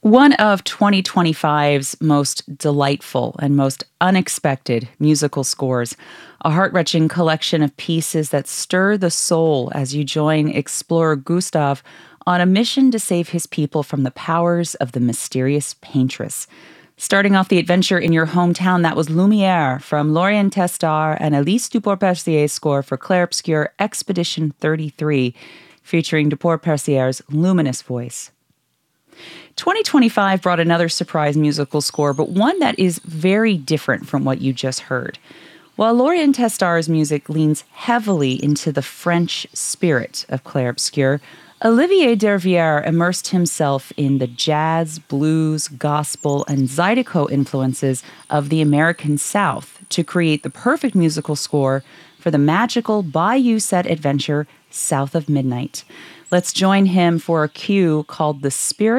One of 2025's most delightful and most unexpected musical scores, a heart-wrenching collection of pieces that stir the soul as you join explorer Gustav on a mission to save his people from the powers of the mysterious paintress. Starting off the adventure in your hometown, that was Lumiere from Lorient Testar and Elise Duport-Persier's score for Clair Obscur Expedition 33, featuring Duport-Persier's luminous voice. 2025 brought another surprise musical score, but one that is very different from what you just heard. While Lorient Testar's music leans heavily into the French spirit of Clair Obscur, Olivier Dervière immersed himself in the jazz, blues, gospel, and zydeco influences of the American South to create the perfect musical score for the magical Bayou set adventure South of Midnight. Let's join him for a cue called The Spirit